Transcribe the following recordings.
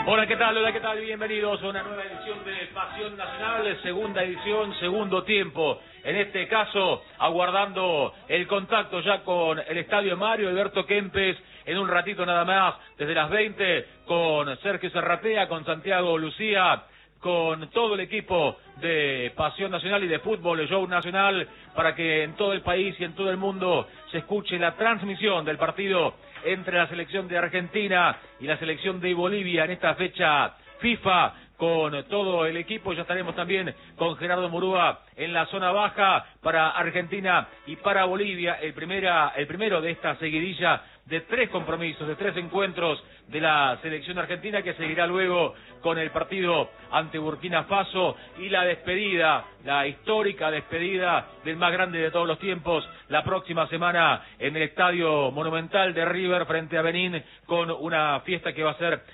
Hola, ¿qué tal? Hola, ¿qué tal? Bienvenidos a una nueva edición de Pasión Nacional, segunda edición, segundo tiempo. En este caso, aguardando el contacto ya con el estadio Mario Alberto Kempes, en un ratito nada más, desde las 20, con Sergio Serratea, con Santiago Lucía, con todo el equipo de Pasión Nacional y de Fútbol Show Nacional, para que en todo el país y en todo el mundo se escuche la transmisión del partido entre la selección de Argentina y la selección de Bolivia en esta fecha FIFA, con todo el equipo. Ya estaremos también con Gerardo Murúa en la zona baja para Argentina y para Bolivia, el primero de esta seguidilla de 3 compromisos, de 3 encuentros de la selección argentina, que seguirá luego con el partido ante Burkina Faso y la despedida, la histórica despedida del más grande de todos los tiempos, la próxima semana en el Estadio Monumental de River frente a Benín, con una fiesta que va a ser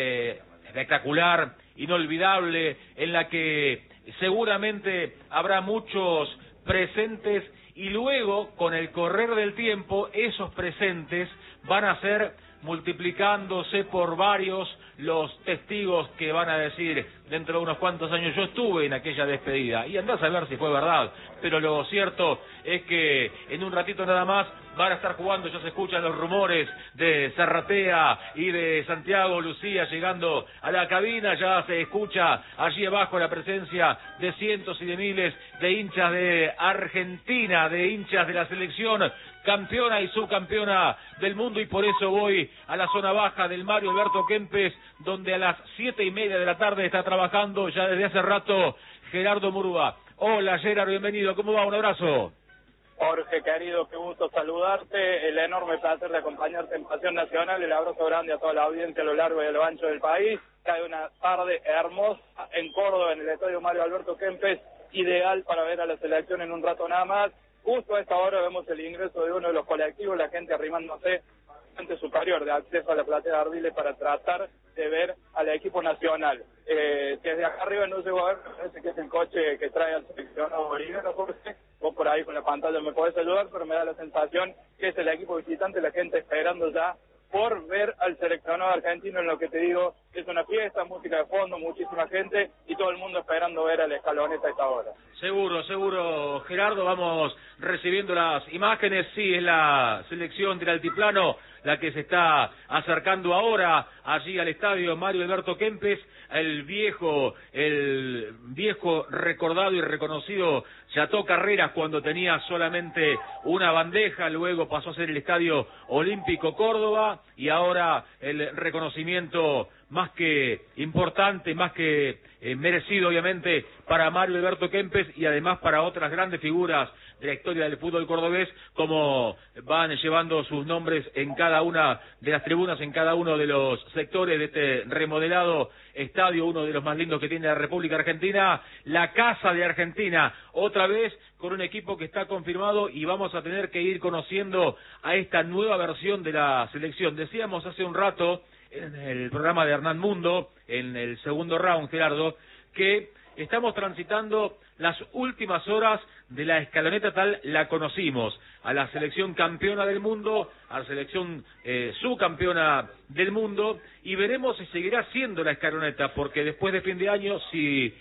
espectacular, inolvidable, en la que seguramente habrá muchos presentes, y luego, con el correr del tiempo, esos presentes van a ser multiplicándose por varios los testigos que van a decir dentro de unos cuantos años: yo estuve en aquella despedida, y andás a ver si fue verdad. Pero lo cierto es que en un ratito nada más van a estar jugando. Ya se escuchan los rumores de Serratea y de Santiago Lucía llegando a la cabina. Ya se escucha allí abajo la presencia de cientos y de miles de hinchas de Argentina, de hinchas de la selección campeona y subcampeona del mundo, y por eso voy a la zona baja del Mario Alberto Kempes, donde a las 7:30 de la tarde está trabajando ya desde hace rato Gerardo Murúa. Hola Gerardo, bienvenido, ¿cómo va? Un abrazo. Jorge, querido, qué gusto saludarte, el enorme placer de acompañarte en Pasión Nacional, el abrazo grande a toda la audiencia a lo largo y a lo ancho del país. Cae una tarde hermosa en Córdoba, en el estadio Mario Alberto Kempes, ideal para ver a la selección en un rato nada más. Justo a esta hora vemos el ingreso de uno de los colectivos, la gente arrimándose ante superior de acceso a la platea de Ardiles para tratar de ver al equipo nacional. Desde acá arriba no llego a ver, me parece que es el coche que trae al seleccionado boliviano, Jorge. Vos por ahí con la pantalla me podés ayudar, pero me da la sensación que es el equipo visitante, la gente esperando ya por ver al seleccionado argentino. En lo que te digo, es una fiesta, música de fondo, muchísima gente y todo el mundo esperando ver al Escaloneta a esta hora. Seguro, Gerardo, vamos recibiendo las imágenes. Sí, es la selección del altiplano la que se está acercando ahora allí al estadio Mario Alberto Kempes, el viejo recordado y reconocido Chateau Carreras, cuando tenía solamente una bandeja. Luego pasó a ser el Estadio Olímpico Córdoba, y ahora el reconocimiento más que importante, más que merecido obviamente para Mario Alberto Kempes, y además para otras grandes figuras de la historia del fútbol cordobés, como van llevando sus nombres en cada una de las tribunas, en cada uno de los sectores de este remodelado estadio, uno de los más lindos que tiene la República Argentina, la Casa de Argentina, otra vez con un equipo que está confirmado, y vamos a tener que ir conociendo a esta nueva versión de la selección. Decíamos hace un rato en el programa de Hernán Mundo, en el segundo round, Gerardo, que estamos transitando las últimas horas de la escaloneta tal la conocimos, a la selección campeona del mundo, a la selección subcampeona del mundo, y veremos si seguirá siendo la escaloneta, porque después de fin de año, si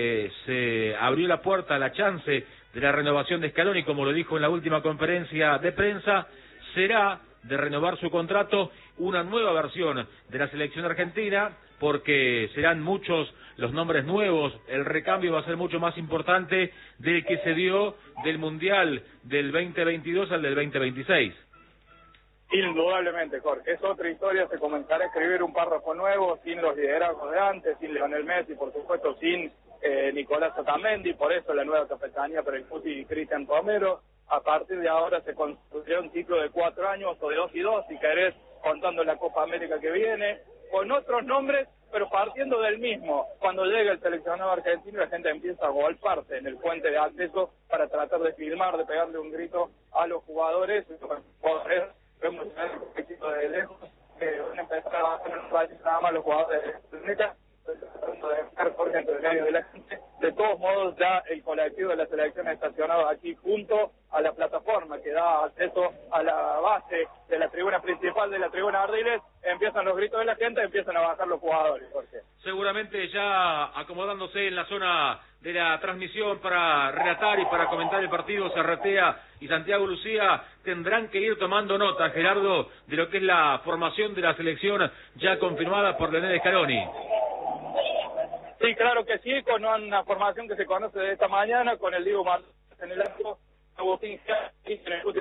se abrió la puerta a la chance de la renovación de Scaloni, como lo dijo en la última conferencia de prensa, será de renovar su contrato una nueva versión de la selección argentina, porque serán muchos los nombres nuevos. El recambio va a ser mucho más importante del que se dio del Mundial del 2022 al del 2026. Indudablemente, Jorge, es otra historia. Se comenzará a escribir un párrafo nuevo, sin los liderazgos de antes, sin Lionel Messi, por supuesto, sin Nicolás Otamendi. Por eso la nueva capitanía para el Cuti y Cristian Romero. A partir de ahora se construirá un ciclo de 4 años, o de 2 y 2, si querés, contando la Copa América que viene, con otros nombres, pero partiendo del mismo. Cuando llegue el seleccionado argentino, la gente empieza a golparse en el puente de acceso para tratar de filmar, de pegarle un grito a los jugadores. Vemos un poquito de lejos, van a empezar a bajar en un ratito nada más los jugadores de Neta, tratando de dejar por dentro del medio de la gente. De todos modos, ya el colectivo de la selección estacionado aquí junto a la plataforma que da acceso a la base de la tribuna principal de la tribuna Ardiles, empiezan los gritos de la gente, empiezan a bajar los jugadores, Jorge. Seguramente ya acomodándose en la zona de la transmisión para relatar y para comentar el partido, Zarratea y Santiago Lucía tendrán que ir tomando nota, Gerardo, de lo que es la formación de la selección ya confirmada por Leonel Scaloni. Sí, claro que sí, con una formación que se conoce de esta mañana, con el Diego Martínez en el arco, Agustín en el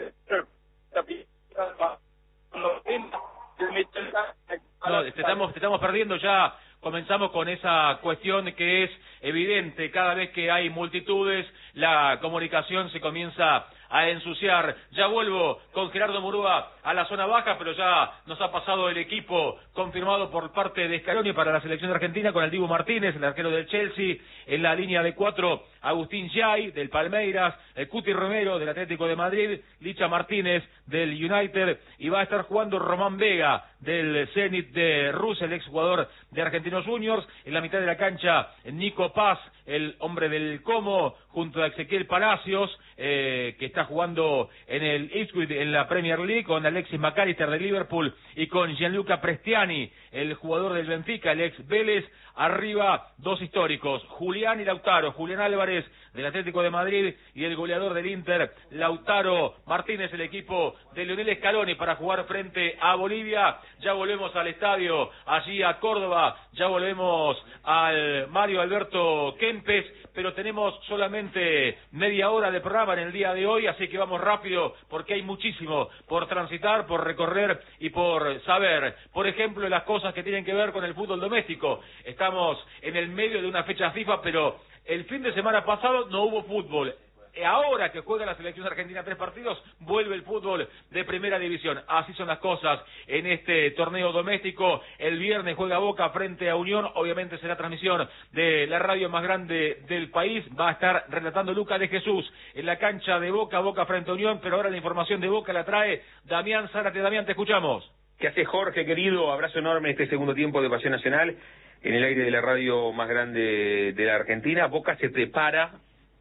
No, te estamos perdiendo ya. Comenzamos con esa cuestión que es evidente, cada vez que hay multitudes, la comunicación se comienza a ensuciar. Ya vuelvo con Gerardo Murúa a la zona baja, pero ya nos ha pasado el equipo confirmado por parte de Scaloni para la selección de Argentina, con el Dibu Martínez, el arquero del Chelsea, en la línea de 4, Agustín Yay, del Palmeiras, el Cuti Romero, del Atlético de Madrid, Licha Martínez, del United, y va a estar jugando Román Vega, del Zenit de Rusia, el exjugador de Argentinos Juniors. En la mitad de la cancha, Nico Paz, el hombre del Como, junto a Ezequiel Palacios, que está jugando en el Ipswich en la Premier League, con Alexis McAllister de Liverpool y con Gianluca Prestiani, el jugador del Benfica, el ex Vélez. Arriba, dos históricos, Julián y Lautaro, Julián Álvarez del Atlético de Madrid y el goleador del Inter, Lautaro Martínez, el equipo de Leonel Scaloni para jugar frente a Bolivia. Ya volvemos al estadio, allí a Córdoba, ya volvemos al Mario Alberto Kempes, pero tenemos solamente media hora de programa en el día de hoy, así que vamos rápido porque hay muchísimo por transitar, por recorrer y por saber. Por ejemplo, las cosas que tienen que ver con el fútbol doméstico. Estamos en el medio de una fecha FIFA, pero el fin de semana pasado no hubo fútbol. Ahora que juega la selección argentina 3 partidos, vuelve el fútbol de primera división. Así son las cosas en este torneo doméstico. El viernes juega Boca frente a Unión. Obviamente será transmisión de la radio más grande del país. Va a estar relatando Lucas de Jesús en la cancha de Boca, Boca frente a Unión. Pero ahora la información de Boca la trae Damián Zárate. Damián, te escuchamos. ¿Qué hace, Jorge, querido? Abrazo enorme en este segundo tiempo de Pasión Nacional en el aire de la radio más grande de la Argentina. Boca se prepara.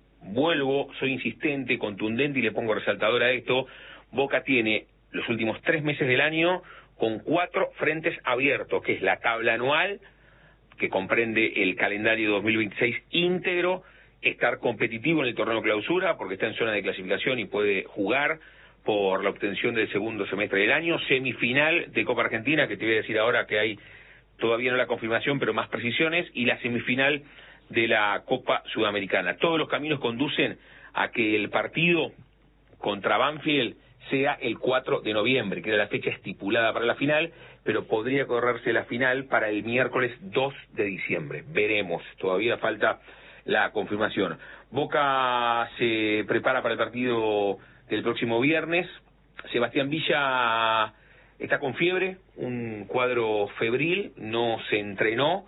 Vuelvo, soy insistente, contundente y le pongo resaltador a esto. Boca tiene los últimos 3 meses del año con 4 frentes abiertos, que es la tabla anual, que comprende el calendario 2026 íntegro, estar competitivo en el torneo clausura, porque está en zona de clasificación y puede jugar por la obtención del segundo semestre del año, semifinal de Copa Argentina, que te voy a decir ahora que hay todavía no la confirmación, pero más precisiones, y la semifinal de la Copa Sudamericana. Todos los caminos conducen a que el partido contra Banfield sea el 4 de noviembre, que era la fecha estipulada para la final, pero podría correrse la final para el miércoles 2 de diciembre. Veremos, todavía falta la confirmación. Boca se prepara para el partido del próximo viernes. Sebastián Villa está con fiebre, un cuadro febril, no se entrenó,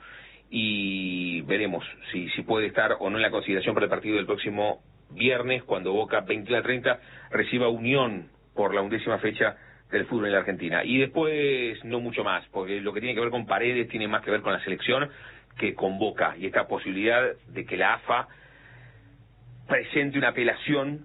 y veremos si puede estar o no en la consideración para el partido del próximo viernes, cuando Boca 21:30 reciba Unión por la 11ª fecha del fútbol en la Argentina. Y después no mucho más, porque lo que tiene que ver con Paredes tiene más que ver con la selección que con Boca, y esta posibilidad de que la AFA presente una apelación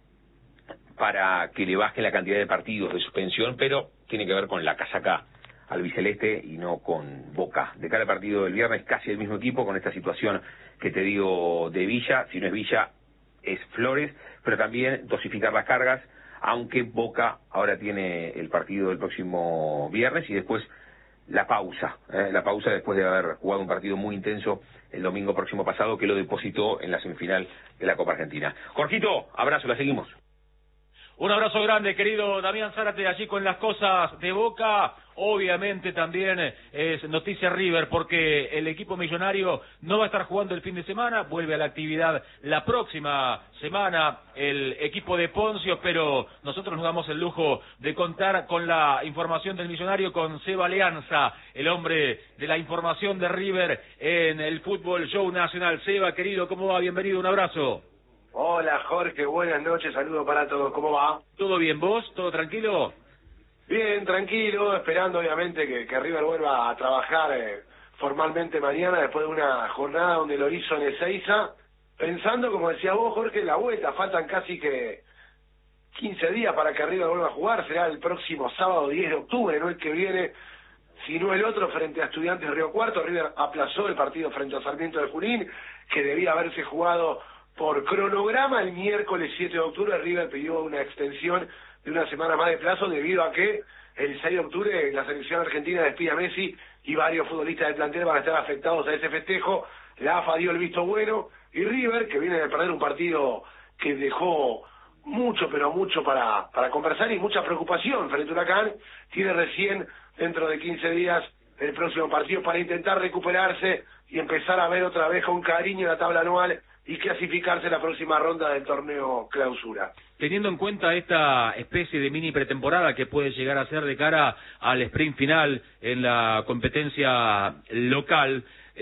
para que le baje la cantidad de partidos de suspensión, pero tiene que ver con la casaca albiceleste y no con Boca. De cara al partido del viernes, casi el mismo equipo, con esta situación que te digo de Villa. Si no es Villa, es Flores, pero también dosificar las cargas, aunque Boca ahora tiene el partido del próximo viernes y después la pausa después de haber jugado un partido muy intenso el domingo próximo pasado, que lo depositó en la semifinal de la Copa Argentina. Jorgito, abrazo, la seguimos. Un abrazo grande, querido Damián Zárate, allí con las cosas de Boca. Obviamente también es noticia River, porque el equipo millonario no va a estar jugando el fin de semana, vuelve a la actividad la próxima semana el equipo de Poncio, pero nosotros nos damos el lujo de contar con la información del millonario con Seba Leanza, el hombre de la información de River en el Fútbol Show Nacional. Seba, querido, ¿cómo va? Bienvenido, un abrazo. Hola Jorge, buenas noches, saludos para todos, ¿cómo va? ¿Todo bien, vos? ¿Todo tranquilo? Bien, tranquilo, esperando obviamente que River vuelva a trabajar formalmente mañana después de una jornada donde lo hizo en Ezeiza, pensando, como decía vos Jorge, la vuelta, faltan casi que 15 días para que River vuelva a jugar, será el próximo sábado 10 de octubre, no el que viene, sino el otro frente a Estudiantes de Río Cuarto. River aplazó el partido frente a Sarmiento de Junín, que debía haberse jugado por cronograma el miércoles 7 de octubre. River pidió una extensión de una semana más de plazo debido a que el 6 de octubre la selección argentina despide a Messi y varios futbolistas del plantel van a estar afectados a ese festejo. La AFA dio el visto bueno y River, que viene de perder un partido que dejó mucho, pero mucho para conversar y mucha preocupación frente a Huracán, tiene recién dentro de 15 días el próximo partido para intentar recuperarse y empezar a ver otra vez con cariño la tabla anual y clasificarse en la próxima ronda del torneo clausura. Teniendo en cuenta esta especie de mini pretemporada que puede llegar a ser de cara al sprint final en la competencia local,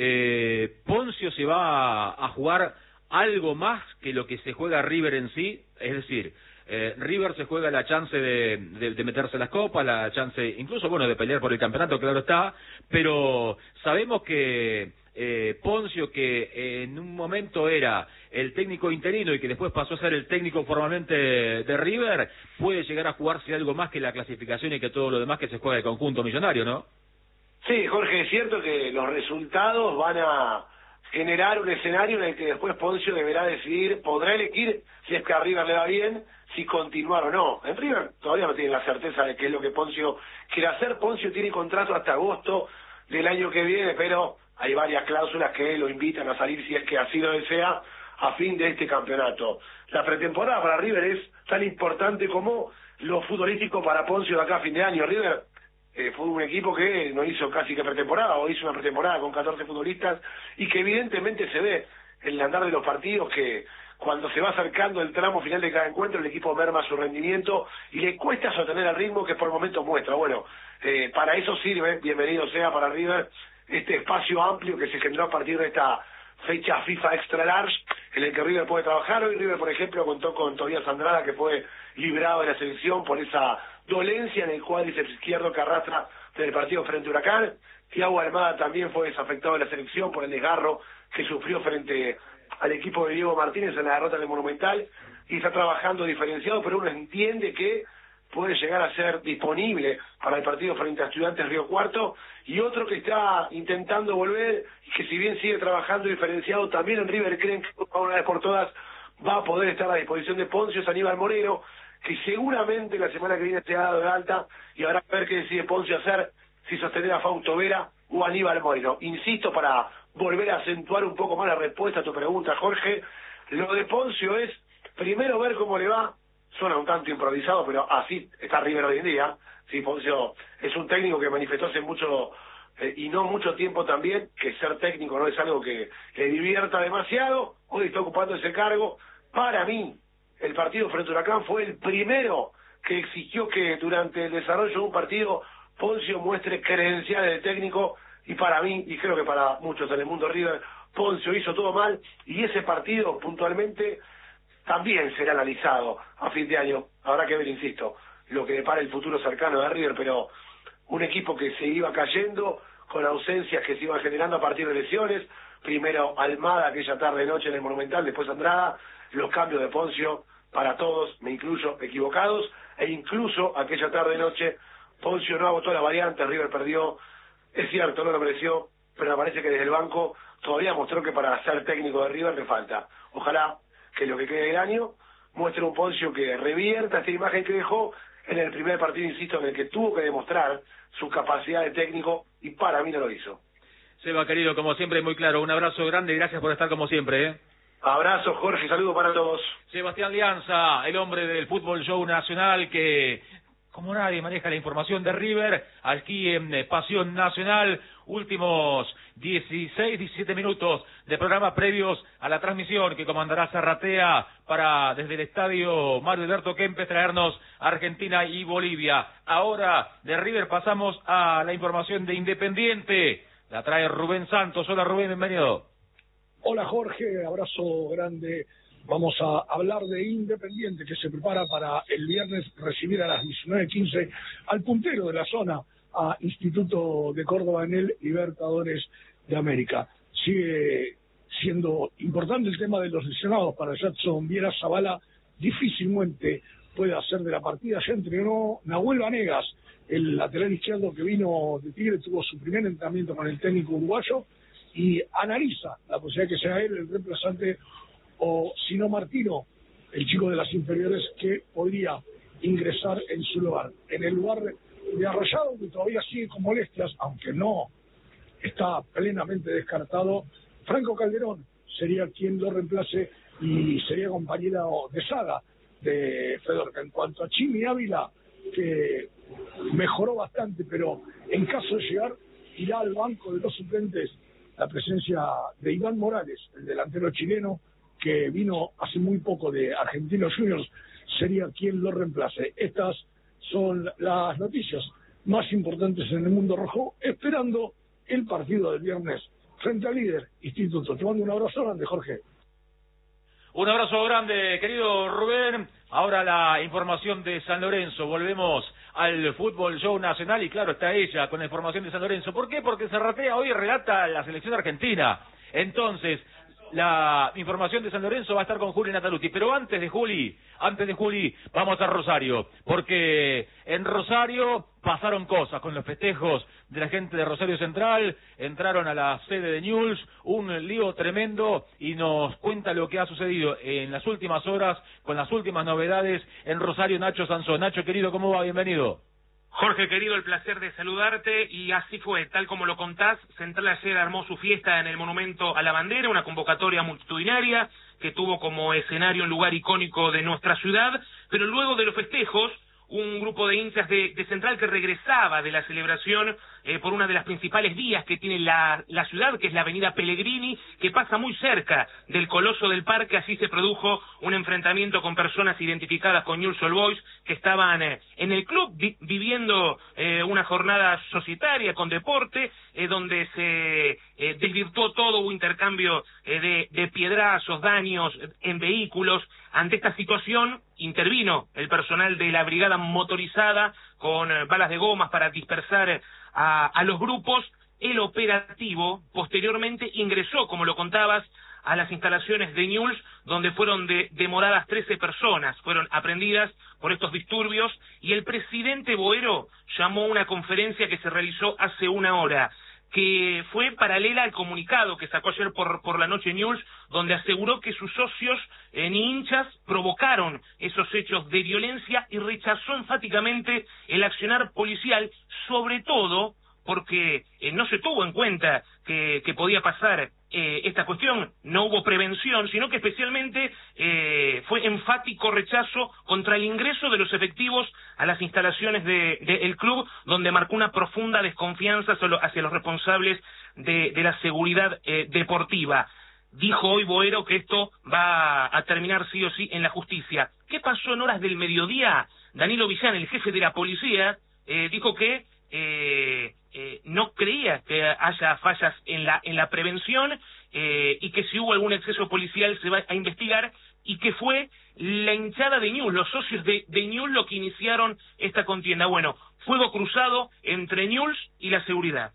Poncio se va a jugar algo más que lo que se juega River en sí, es decir, River se juega la chance de meterse en las copas, la chance incluso, bueno, de pelear por el campeonato, claro está, pero sabemos que Poncio, que en un momento era el técnico interino y que después pasó a ser el técnico formalmente de River, puede llegar a jugarse algo más que la clasificación y que todo lo demás que se juega el conjunto millonario, ¿no? Sí, Jorge, es cierto que los resultados van a generar un escenario en el que después Poncio deberá decidir, podrá elegir si es que a River le va bien, si continuar o no. En River todavía no tiene la certeza de qué es lo que Poncio quiere hacer. Poncio tiene contrato hasta agosto del año que viene, pero hay varias cláusulas que lo invitan a salir si es que así lo desea a fin de este campeonato. La pretemporada para River es tan importante como lo futbolístico para Poncio de acá a fin de año. River fue un equipo que no hizo casi que pretemporada, o hizo una pretemporada con 14 futbolistas, y que evidentemente se ve en el andar de los partidos que cuando se va acercando el tramo final de cada encuentro, el equipo merma su rendimiento y le cuesta sostener el ritmo que por momentos muestra. Bueno, para eso sirve, bienvenido sea para River, este espacio amplio que se generó a partir de esta fecha FIFA Extra Large, en el que River puede trabajar. Hoy River, por ejemplo, contó con Tobías Andrada, que fue librado de la selección por esa dolencia en el cuádriceps izquierdo que arrastra del partido frente a Huracán. Thiago Almada también fue desafectado de la selección por el desgarro que sufrió frente al equipo de Diego Martínez en la derrota del Monumental, y está trabajando diferenciado, pero uno entiende que puede llegar a ser disponible para el partido frente a Estudiantes Río Cuarto. Y otro que está intentando volver y que, si bien sigue trabajando diferenciado, también en River creen que una vez por todas va a poder estar a disposición de Poncio, es Aníbal Moreno, que seguramente la semana que viene se ha dado de alta y habrá que ver qué decide Poncio hacer, si sostener a Fausto Vera o a Aníbal Moreno. Insisto, para volver a acentuar un poco más la respuesta a tu pregunta, Jorge, lo de Poncio es primero ver cómo le va. Suena un tanto improvisado, pero así está River hoy en día. Sí, Poncio es un técnico que manifestó hace mucho y no mucho tiempo también que ser técnico no es algo que le divierta demasiado. Hoy está ocupando ese cargo. Para mí, el partido frente a Huracán fue el primero que exigió que durante el desarrollo de un partido Poncio muestre credenciales de técnico, y para mí, y creo que para muchos en el mundo River, Poncio hizo todo mal, y ese partido puntualmente también será analizado a fin de año. Habrá que ver, insisto, lo que depara el futuro cercano de River, pero un equipo que se iba cayendo, con ausencias que se iban generando a partir de lesiones, primero Almada aquella tarde-noche en el Monumental, después Andrada, los cambios de Poncio, para todos, me incluyo, equivocados, e incluso aquella tarde-noche Poncio no agotó la variante, River perdió, es cierto, no lo mereció, pero me parece que desde el banco todavía mostró que para ser técnico de River le falta. Ojalá que lo que quede del año muestre un Poncio que revierta esta imagen que dejó en el primer partido, insisto, en el que tuvo que demostrar su capacidad de técnico, y para mí no lo hizo. Seba, querido, como siempre, muy claro, un abrazo grande y gracias por estar como siempre, Abrazo, Jorge, saludo para todos. Sebastián Lianza, el hombre del Fútbol Show Nacional, que como nadie maneja la información de River, aquí en Pasión Nacional, últimos 16, 17 minutos de programa previos a la transmisión que comandará Zarratea para, desde el estadio Mario Alberto Kempes, traernos Argentina y Bolivia. Ahora de River pasamos a la información de Independiente, la trae Rubén Santos. Hola Rubén, bienvenido. Hola Jorge, abrazo grande. Vamos a hablar de Independiente, que se prepara para el viernes recibir a las 19:15 al puntero de la zona, a Instituto de Córdoba en el Libertadores de América. Sigue siendo importante el tema de los lesionados para Jackson Viera Zavala, difícilmente puede hacer de la partida. Ya entrenó Nahuel Vanegas, el lateral izquierdo que vino de Tigre, tuvo su primer entrenamiento con el técnico uruguayo y analiza la posibilidad que sea él el reemplazante, o si no Martino, el chico de las inferiores, que podría ingresar en su lugar. En el lugar de Arrayado, que todavía sigue con molestias, aunque no está plenamente descartado, Franco Calderón sería quien lo reemplace y sería compañero de saga de Fedorca. En cuanto a Chimi Ávila, que mejoró bastante, pero en caso de llegar, irá al banco de los suplentes la presencia de Iván Morales, el delantero chileno, que vino hace muy poco de Argentinos Juniors, sería quien lo reemplace. Estas son las noticias más importantes en el mundo rojo, esperando el partido del viernes frente al líder Instituto. Te mando un abrazo grande, Jorge. Un abrazo grande, querido Rubén. Ahora la información de San Lorenzo. Volvemos al Fútbol Show Nacional y claro, está ella con la información de San Lorenzo. ¿Por qué? Porque Zarratea hoy relata la selección argentina. Entonces, la información de San Lorenzo va a estar con Juli Nataluti. Pero antes de Juli, vamos a Rosario. Porque en Rosario pasaron cosas con los festejos de la gente de Rosario Central. Entraron a la sede de Newell's, un lío tremendo, y nos cuenta lo que ha sucedido en las últimas horas con las últimas novedades en Rosario, Nacho Sansón. Nacho, querido, ¿cómo va? Bienvenido. Jorge, querido, el placer de saludarte, y así fue, tal como lo contás. Central ayer armó su fiesta en el Monumento a la Bandera, una convocatoria multitudinaria que tuvo como escenario un lugar icónico de nuestra ciudad, pero luego de los festejos, un grupo de hinchas de Central que regresaba de la celebración por una de las principales vías que tiene la ciudad, que es la avenida Pellegrini, que pasa muy cerca del Coloso del Parque. Así se produjo un enfrentamiento con personas identificadas con Newell's Old Boys, que estaban en el club viviendo una jornada societaria con deporte, donde se desvirtuó todo, hubo intercambio de piedrazos, daños en vehículos. Ante esta situación intervino el personal de la brigada motorizada con balas de gomas para dispersar a los grupos. El operativo posteriormente ingresó, como lo contabas, a las instalaciones de Newell's, donde fueron demoradas 13 personas, fueron aprehendidas por estos disturbios, y el presidente Boero llamó a una conferencia que se realizó hace una hora, que fue paralela al comunicado que sacó ayer por la noche Newell's, donde aseguró que sus socios ni hinchas provocaron esos hechos de violencia, y rechazó enfáticamente el accionar policial, sobre todo porque no se tuvo en cuenta que podía pasar esta cuestión, no hubo prevención, sino que especialmente fue enfático rechazo contra el ingreso de los efectivos a las instalaciones del club, donde marcó una profunda desconfianza hacia los responsables de la seguridad deportiva. Dijo hoy Boero que esto va a terminar sí o sí en la justicia. ¿Qué pasó en horas del mediodía? Danilo Villán, el jefe de la policía, dijo que no creía que haya fallas en la prevención, y que si hubo algún exceso policial se va a investigar, y que fue la hinchada de Newell's, los socios de Newell's, lo que iniciaron esta contienda. Bueno, fuego cruzado entre Newell's y la seguridad.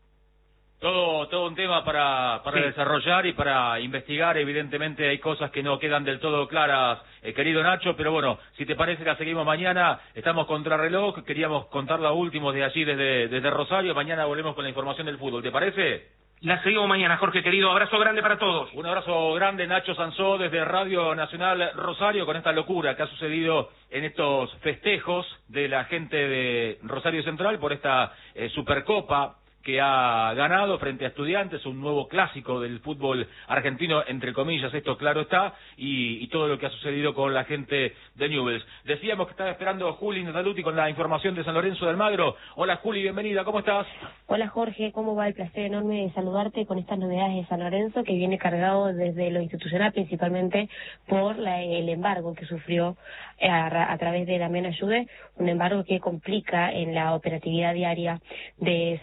Todo un tema para sí, desarrollar y para investigar. Evidentemente hay cosas que no quedan del todo claras, querido Nacho, pero bueno, si te parece la seguimos mañana. Estamos contrarreloj, queríamos contar la última de allí desde Rosario. Mañana volvemos con la información del fútbol, ¿te parece? La seguimos mañana, Jorge, querido. Abrazo grande para todos. Un abrazo grande, Nacho Sansón, desde Radio Nacional Rosario, con esta locura que ha sucedido en estos festejos de la gente de Rosario Central por esta Supercopa que ha ganado frente a Estudiantes, un nuevo clásico del fútbol argentino, entre comillas, esto claro está, y todo lo que ha sucedido con la gente de Newell's. Decíamos que estaba esperando Juli Nataluti con la información de San Lorenzo de Almagro. Hola Juli, bienvenida, ¿cómo estás? Hola Jorge, ¿cómo va? El placer enorme de saludarte con estas novedades de San Lorenzo, que viene cargado desde lo institucional, principalmente por el embargo que sufrió a través de Damián Ayude, un embargo que complica en la operatividad diaria de San Lorenzo.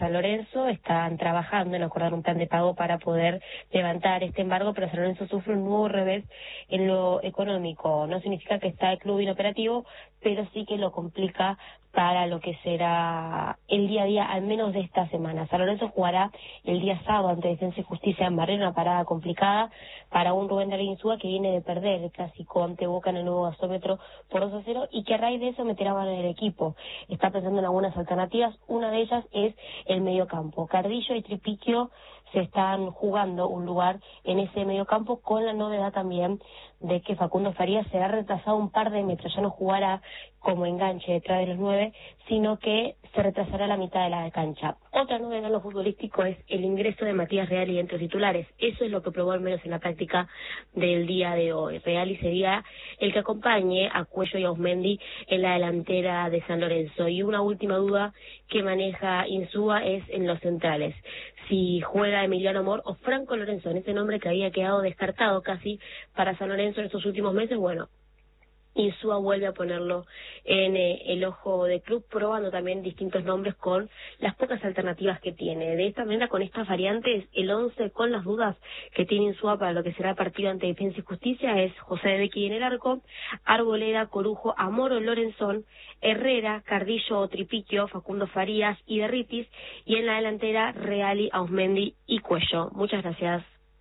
marzo están trabajando en acordar un plan de pago para poder levantar este embargo, pero San Lorenzo sufre un nuevo revés en lo económico. No significa que está el club inoperativo, pero sí que lo complica para lo que será el día a día, al menos de esta semana. San Lorenzo jugará el día sábado ante Defensa y Justicia en Barrera, una parada complicada para un Rubén Darío Insúa que viene de perder el clásico ante Boca en el nuevo gasómetro por 2-0 y que a raíz de eso meterá mano en el equipo. Está pensando en algunas alternativas, una de ellas es el mediocampo. Cardillo y Tripiquio se están jugando un lugar en ese mediocampo, con la novedad también de que Facundo Farías se ha retrasado un par de metros, ya no jugará como enganche detrás de los 9, sino que se retrasará a la mitad de la cancha. Otra novedad en lo futbolístico es el ingreso de Matías Reali entre titulares. Eso es lo que probó al menos en la práctica del día de hoy. Reali sería el que acompañe a Cuello y a Ausmendi en la delantera de San Lorenzo. Y una última duda que maneja Insúa es en los centrales. Si juega Emiliano Amor o Franco Lorenzón, ese nombre que había quedado descartado casi para San Lorenzo en estos últimos meses, bueno, Insúa vuelve a ponerlo en el ojo del club, probando también distintos nombres con las pocas alternativas que tiene. De esta manera, con estas variantes, el 11 con las dudas que tiene Insúa para lo que será el partido ante Defensa y Justicia es José de Becky en el arco, Arboleda, Corujo, Amoro, Lorenzón, Herrera, Cardillo o Tripiquio, Facundo Farías y Derritis, y en la delantera Reali, Ausmendi y Cuello. Muchas gracias.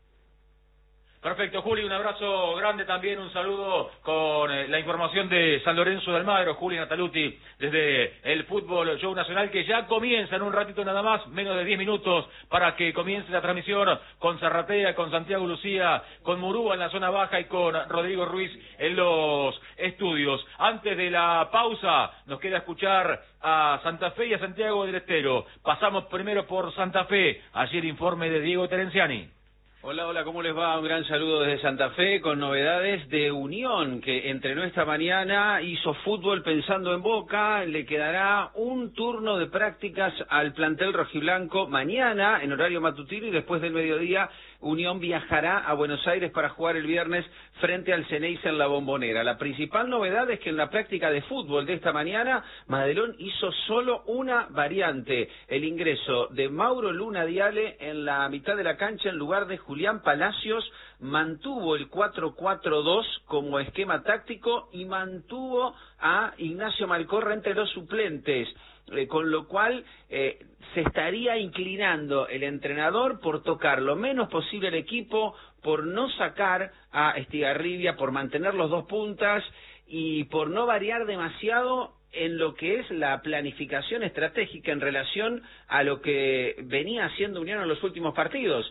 Perfecto, Juli, un abrazo grande también, un saludo con la información de San Lorenzo de Almagro, Juli Nataluti, desde el Fútbol Show Nacional, que ya comienza en un ratito nada más, menos de 10 minutos, para que comience la transmisión con Zarratea, con Santiago Lucía, con Murúa en la zona baja y con Rodrigo Ruiz en los estudios. Antes de la pausa, nos queda escuchar a Santa Fe y a Santiago del Estero. Pasamos primero por Santa Fe, allí el informe de Diego Terenciani. Hola, ¿cómo les va? Un gran saludo desde Santa Fe con novedades de Unión, que entrenó esta mañana, hizo fútbol pensando en Boca, le quedará un turno de prácticas al plantel rojiblanco mañana en horario matutino y después del mediodía Unión viajará a Buenos Aires para jugar el viernes frente al Ceneice en la Bombonera. La principal novedad es que en la práctica de fútbol de esta mañana, Madelón hizo solo una variante, el ingreso de Mauro Luna Diale en la mitad de la cancha en lugar de Julián Palacios, mantuvo el 4-4-2 como esquema táctico y mantuvo a Ignacio Malcorra entre los suplentes. Con lo cual se estaría inclinando el entrenador por tocar lo menos posible el equipo, por no sacar a Estigarribia, por mantener los dos puntas y por no variar demasiado en lo que es la planificación estratégica en relación a lo que venía haciendo Unión en los últimos partidos.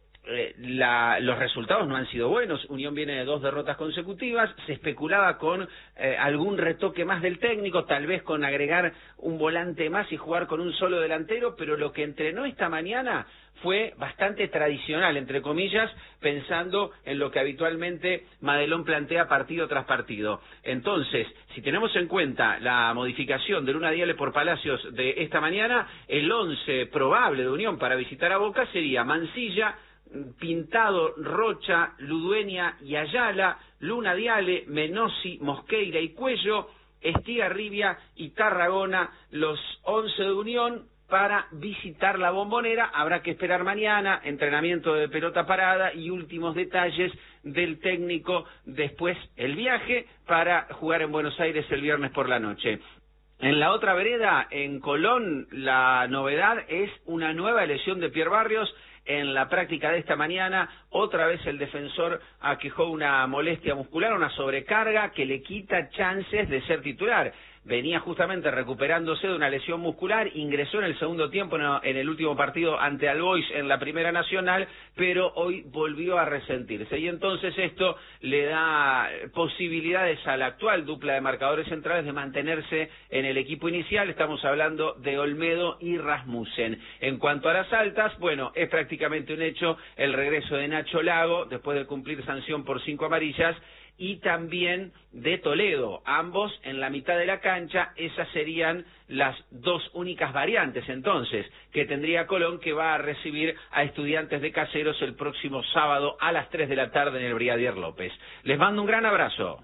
Los resultados no han sido buenos. Unión viene de 2 derrotas consecutivas, se especulaba con algún retoque más del técnico, tal vez con agregar un volante más y jugar con un solo delantero, pero lo que entrenó esta mañana fue bastante tradicional, entre comillas, pensando en lo que habitualmente Madelón plantea partido tras partido. Entonces, si tenemos en cuenta la modificación de Luna Diale por Palacios de esta mañana, el 11 probable de Unión para visitar a Boca sería Mancilla, Pintado, Rocha, Ludueña y Ayala, Luna Diale, Menossi, Mosqueira y Cuello, Estigarribia y Tarragona, los 11 de Unión para visitar la Bombonera. Habrá que esperar mañana, entrenamiento de pelota parada y últimos detalles del técnico, después el viaje para jugar en Buenos Aires el viernes por la noche. En la otra vereda, en Colón, la novedad es una nueva lesión de Pierre Barrios. En la práctica de esta mañana, otra vez el defensor aquejó una molestia muscular, una sobrecarga que le quita chances de ser titular. Venía justamente recuperándose de una lesión muscular, ingresó en el segundo tiempo en el último partido ante Albois en la Primera Nacional, pero hoy volvió a resentirse. Y entonces esto le da posibilidades a la actual dupla de marcadores centrales de mantenerse en el equipo inicial. Estamos hablando de Olmedo y Rasmussen. En cuanto a las altas, bueno, es prácticamente un hecho el regreso de Nacho Lago, después de cumplir sanción por 5 amarillas, y también de Toledo, ambos en la mitad de la cancha. Esas serían las dos únicas variantes entonces que tendría Colón, que va a recibir a Estudiantes de Caseros el próximo sábado a las 3 de la tarde en el Brigadier López. Les mando un gran abrazo.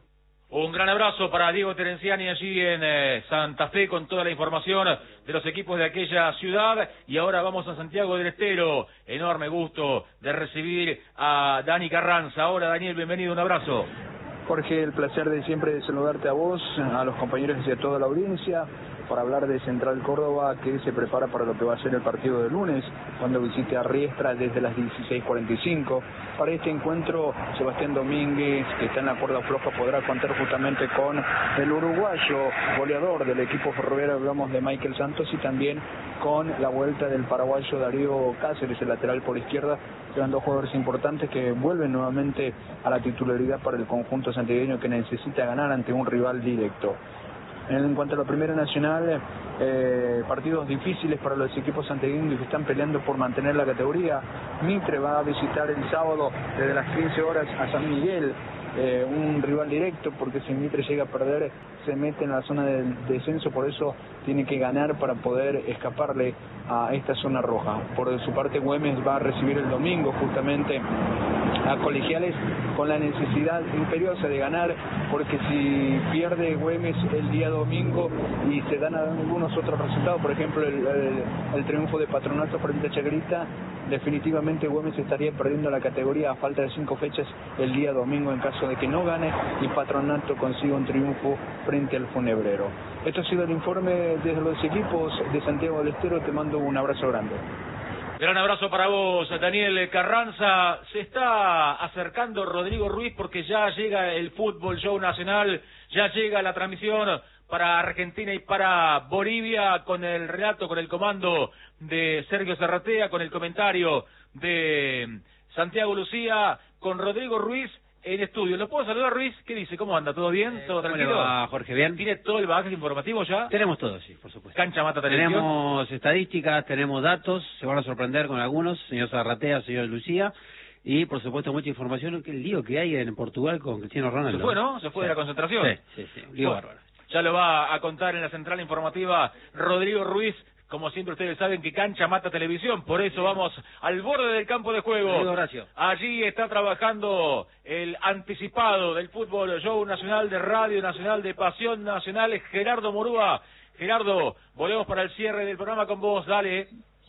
Un gran abrazo para Diego Terenciani allí en Santa Fe con toda la información de los equipos de aquella ciudad. Y ahora vamos a Santiago del Estero. Enorme gusto de recibir a Dani Carranza. Ahora, Daniel, bienvenido, un abrazo. Jorge, el placer de siempre de saludarte a vos, a los compañeros y a toda la audiencia, para hablar de Central Córdoba, que se prepara para lo que va a ser el partido de lunes, cuando visite a Riestra desde las 16:45. Para este encuentro, Sebastián Domínguez, que está en la cuerda floja, podrá contar justamente con el uruguayo goleador del equipo ferroviario, hablamos de Michael Santos, y también con la vuelta del paraguayo Darío Cáceres, el lateral por izquierda. Serán dos jugadores importantes que vuelven nuevamente a la titularidad para el conjunto santiagueño, que necesita ganar ante un rival directo. En cuanto a la Primera Nacional, partidos difíciles para los equipos santiagueños que están peleando por mantener la categoría. Mitre va a visitar el sábado desde las 15 horas a San Miguel, un rival directo, porque si Mitre llega a perder se mete en la zona del descenso, por eso tiene que ganar para poder escaparle a esta zona roja. Por su parte, Güemes va a recibir el domingo justamente a Colegiales con la necesidad imperiosa de ganar, porque si pierde Güemes el día domingo y se dan algunos otros resultados, por ejemplo el triunfo de Patronato frente a Chacarita, definitivamente Güemes estaría perdiendo la categoría a falta de 5 fechas el día domingo en caso de que no gane y Patronato consiga un triunfo frente al Funebrero. Esto ha sido el informe desde los equipos de Santiago del Estero. Te mando un abrazo grande. Gran abrazo para vos, Daniel Carranza. Se está acercando Rodrigo Ruiz porque ya llega el Fútbol Show Nacional, ya llega la transmisión para Argentina y para Bolivia, con el relato, con el comando de Sergio Zarratea, con el comentario de Santiago Lucía, con Rodrigo Ruiz en estudio. ¿Lo puedo saludar, Ruiz? ¿Qué dice? ¿Cómo anda? ¿Todo bien? ¿Todo tranquilo? ¿Cómo le va, Jorge? ¿Bien? ¿Tiene todo el bagaje informativo ya? Tenemos todo, sí, por supuesto. Cancha Mata Televisión. Tenemos estadísticas, tenemos datos, se van a sorprender con algunos, señor Zarratea, señor Lucía, y por supuesto mucha información, que el lío que hay en Portugal con Cristiano Ronaldo. ¿Se fue, no? ¿Se fue de la concentración? Sí, un lío bárbaro. Ya lo va a contar en la central informativa Rodrigo Ruiz. Como siempre ustedes saben que Cancha Mata Televisión, por eso vamos al borde del campo de juego. Horacio. Allí está trabajando el anticipado del Fútbol Show Nacional, de Radio Nacional, de Pasión Nacional, Gerardo Murúa. Gerardo, volvemos para el cierre del programa con vos, dale.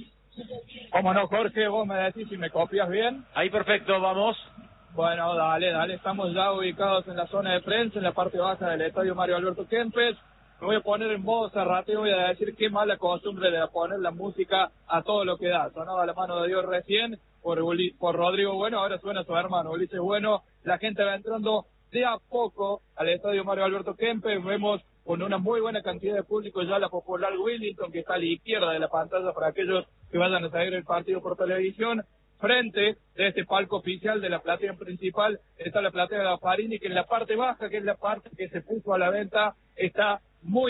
¿Cómo no, Jorge? Vos me decís si me copias bien. Ahí perfecto, vamos. Bueno, dale, estamos ya ubicados en la zona de prensa, en la parte baja del estadio Mario Alberto Kempes. Me voy a poner en modo Zarrateo, voy a decir qué mala costumbre de poner la música a todo lo que da. Sonaba la mano de Dios recién por Rodrigo Bueno, ahora suena su hermano Ulises Bueno. La gente va entrando de a poco al estadio Mario Alberto Kempes. Vemos con una muy buena cantidad de público ya la popular Willington, que está a la izquierda de la pantalla para aquellos que vayan a seguir el partido por televisión. Frente de este palco oficial de la platea principal está la platea de la Farini, que en la parte baja, que es la parte que se puso a la venta, está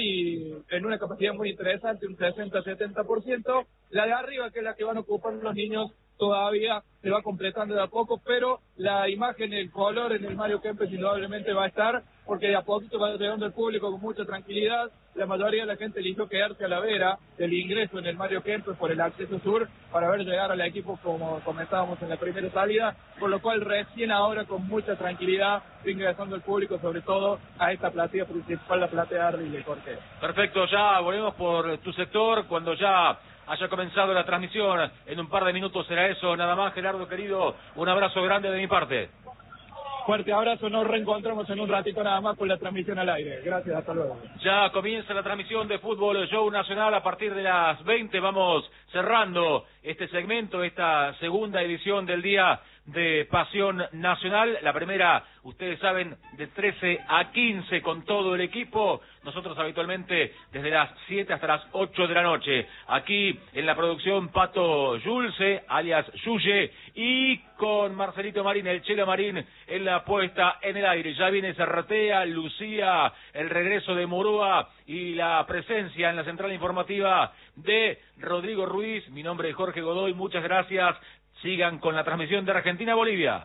en una capacidad muy interesante, un 60-70%. La de arriba, que es la que van a ocupar los niños, todavía se va completando de a poco, pero la imagen, el color en el Mario Kempes indudablemente va a estar, porque de a poquito va llegando el público con mucha tranquilidad. La mayoría de la gente eligió quedarse a la vera del ingreso en el Mario Kempes por el acceso sur para ver llegar al equipo, como comentábamos en la primera salida, por lo cual recién ahora con mucha tranquilidad ingresando el público, sobre todo a esta platea principal, la platea Arrile, Jorge. Perfecto, ya volvemos por tu sector cuando ya haya comenzado la transmisión. En un par de minutos será eso, nada más. Gerardo, querido, un abrazo grande de mi parte. Fuerte abrazo, nos reencontramos en un ratito nada más con la transmisión al aire. Gracias, hasta luego. Ya comienza la transmisión de Fútbol Show Nacional a partir de las 20. Vamos cerrando este segmento, esta segunda edición del día de Pasión Nacional. La primera, ustedes saben, de 13 a 15 con todo el equipo. Nosotros habitualmente desde las 7 hasta las 8 de la noche. Aquí en la producción Pato Yulce, alias Yuye, y con Marcelito Marín, el Chelo Marín, en la puesta en el aire. Ya viene Zarratea, Lucía, el regreso de Murúa y la presencia en la central informativa de Rodrigo Ruiz. Mi nombre es Jorge Godoy, muchas gracias. Sigan con la transmisión de Argentina-Bolivia.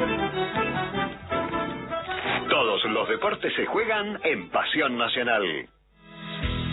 Todos los deportes se juegan en Pasión Nacional.